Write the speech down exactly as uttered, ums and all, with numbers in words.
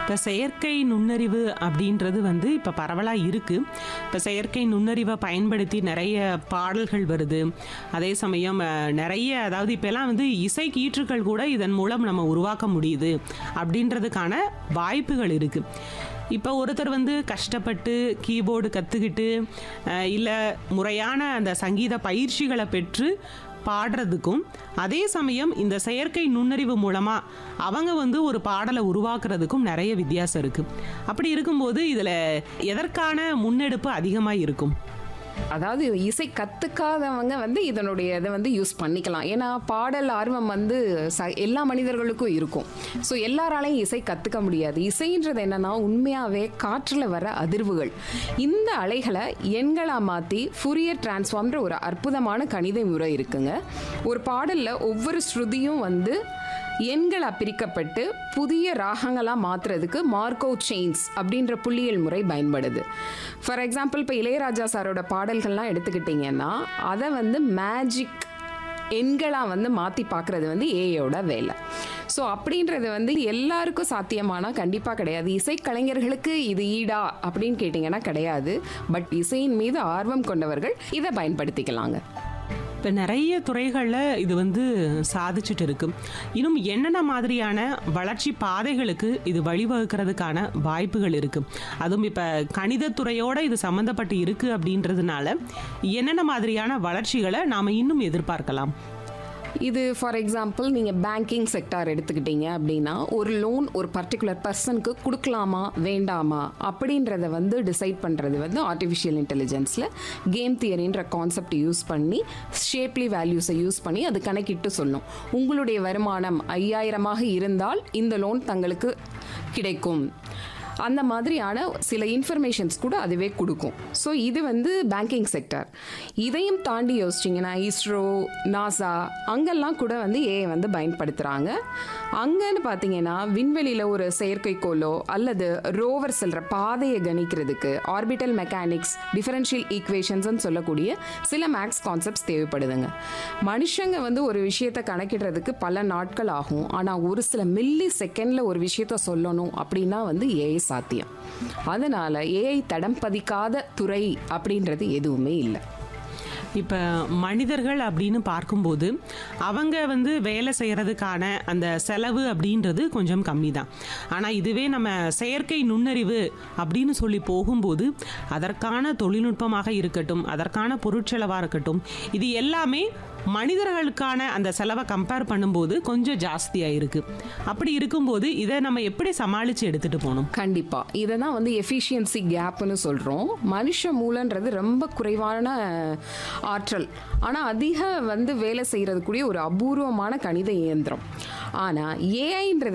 இப்போ செயற்கை நுண்ணறிவு அப்படின்றது வந்து இப்போ பரவலாக இருக்குது. இப்போ செயற்கை நுண்ணறிவை பயன்படுத்தி நிறைய பாடல்கள் வருது. அதே சமயம் அஹ், நிறைய அதாவது இப்போலாம் வந்து இசை கீற்றுக்கள் கூட இதன் மூலம் நம்ம உருவாக்க முடியுது அப்படின்றதுக்கான வாய்ப்புகள் இருக்குது. இப்போ ஒருத்தர் வந்து கஷ்டப்பட்டு கீபோர்டு கற்றுக்கிட்டு இல்லை முறையான அந்த சங்கீத பயிற்சிகளை பெற்று பாடுறதுக்கும், அதே சமயம் இந்த செயற்கை நுண்ணறிவு மூலமாக அவங்க வந்து ஒரு பாடலை உருவாக்குறதுக்கும் நிறைய வித்தியாசம் இருக்குது. அப்படி இருக்கும்போது இதில் எதற்கான முன்னெடுப்பு அதிகமாக இருக்கும்? அதாவது இசை கற்றுக்காதவங்க வந்து இதனுடைய இதை வந்து யூஸ் பண்ணிக்கலாம். ஏன்னா பாடல் ஆர்வம் வந்து ச எல்லா மனிதர்களுக்கும் இருக்கும். ஸோ எல்லாராலையும் இசை கற்றுக்க முடியாது. இசைன்றது என்னன்னா உண்மையாகவே காற்றில் வர அதிர்வுகள். இந்த அலைகளை எண்களாக மாற்றி ஃபுரியர் டிரான்ஸ்ஃபார்ம்ன்ற ஒரு அற்புதமான கணித முறை இருக்குங்க. ஒரு பாடலில் ஒவ்வொரு ஸ்ருதியும் வந்து எண்களா பிரிக்கப்பட்டு புதிய ராகங்களாக மாற்றுறதுக்கு மார்க்கோவ் செயின்ஸ் அப்படின்ற புள்ளியியல் முறை பயன்படுது. ஃபார் எக்ஸாம்பிள் இப்போ இளையராஜா சாரோட பாடல்கள்லாம் எடுத்துக்கிட்டிங்கன்னா அதை வந்து மேஜிக் எண்களாக வந்து மாற்றி பார்க்குறது வந்து ஏஐயோட வேலை. ஸோ அப்படின்றது வந்து எல்லாருக்கும் சாத்தியமானா கண்டிப்பாக கிடையாது. இசைக்கலைஞர்களுக்கு இது ஈடா அப்படின்னு கேட்டிங்கன்னா கிடையாது. பட் இசையின் மீது ஆர்வம் கொண்டவர்கள் இதை பயன்படுத்திக்கலாங்க. இப்போ நிறைய துறைகளில் இது வந்து சாதிச்சுட்டு இருக்கு. இன்னும் என்னென்ன மாதிரியான வளர்ச்சி பாதைகளுக்கு இது வழிவகுக்கிறதுக்கான வாய்ப்புகள் இருக்குது? அதுவும் இப்போ கணிதத்துறையோடு இது சம்மந்தப்பட்டு இருக்குது அப்படின்றதுனால என்னென்ன மாதிரியான வளர்ச்சிகளை நாம் இன்னும் எதிர்பார்க்கலாம்? இது ஃபார் எக்ஸாம்பிள் நீங்கள் பேங்கிங் செக்டார் எடுத்துக்கிட்டீங்க அப்படின்னா ஒரு லோன் ஒரு பர்டிகுலர் பர்சனுக்கு கொடுக்கலாமா வேண்டாமா அப்படின்றத வந்து டிசைட் பண்ணுறது வந்து ஆர்டிஃபிஷியல் இன்டெலிஜென்ஸில் கேம் தியரின்ற கான்செப்ட் யூஸ் பண்ணி ஷேப்லி வேல்யூஸை யூஸ் பண்ணி அது கணக்கிட்டு சொல்லும். உங்களுடைய வருமானம் ஐயாயிரமாக இருந்தால் இந்த லோன் தங்களுக்கு கிடைக்கும். அந்த மாதிரியான சில இன்ஃபர்மேஷன்ஸ் கூட அதுவே கொடுக்கும். ஸோ இது வந்து பேங்கிங் செக்டர். இதையும் தாண்டி யோசிச்சிங்கன்னா இஸ்ரோ, நாசா அங்கெல்லாம் கூட வந்து ஏஐ வந்து பயன்படுத்துகிறாங்க. அங்கன்னு பார்த்தீங்கன்னா விண்வெளியில் ஒரு செயற்கைக்கோளோ அல்லது ரோவர் செல்கிற பாதையை கணிக்கிறதுக்கு ஆர்பிட்டல் மெக்கானிக்ஸ், டிஃபரன்ஷியல் ஈக்குவேஷன்ஸ்ன்னு சொல்லக்கூடிய சில மேக்ஸ் கான்செப்ட்ஸ் தேவைப்படுதுங்க. மனுஷங்க வந்து ஒரு விஷயத்தை கணக்கிடுறதுக்கு பல நாட்கள் ஆகும். ஆனால் ஒரு சில மில்லி செகண்டில் ஒரு விஷயத்த சொல்லணும் அப்படின்னா வந்து ஏஐ சாத்தியம். அதனால ஏஐ தடம் பதிக்காத துறை அப்படின்றது எதுவுமே இல்லை. இப்போ மனிதர்கள் அப்படின்னு பார்க்கும்போது அவங்க வந்து வேலை செய்கிறதுக்கான அந்த செலவு அப்படின்றது கொஞ்சம் கம்மி தான். ஆனால் இதுவே நம்ம செயற்கை நுண்ணறிவு அப்படின்னு சொல்லி போகும்போது அதற்கான தொழில்நுட்பமாக இருக்கட்டும், அதற்கான பொருட்செலவாக இருக்கட்டும், இது எல்லாமே மனிதர்களுக்கான அந்த செலவை கம்பேர் பண்ணும்போது கொஞ்சம் ஜாஸ்தியாக இருக்குது. அப்படி இருக்கும்போது இதை நம்ம எப்படி சமாளித்து எடுத்துகிட்டு போகணும்? கண்டிப்பாக இதை தான் வந்து எஃபிஷியன்சி கேப்னு சொல்கிறோம். மனுஷ மூலன்றது ரொம்ப குறைவான ஆற்றல், ஆனால் அதிக வந்து வேலை செய்கிறது கூடிய ஒரு அபூர்வமான கணித இயந்திரம். ஆனால் ஏஐன்றது